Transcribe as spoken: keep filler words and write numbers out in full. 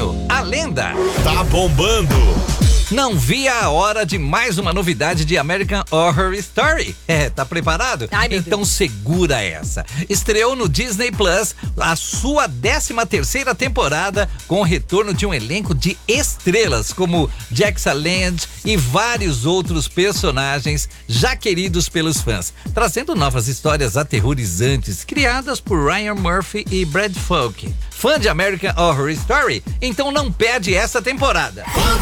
Netinho, a lenda. Tá bombando. Não via a hora de mais uma novidade de American Horror Story. É, tá preparado? Ai, meu então Deus. segura essa. Estreou no Disney Plus a sua décima terceira temporada, com o retorno de um elenco de estrelas como Jaxa Land e vários outros personagens já queridos pelos fãs, trazendo novas histórias aterrorizantes criadas por Ryan Murphy e Brad Falk. Fã de American Horror Story? Então não perde essa temporada.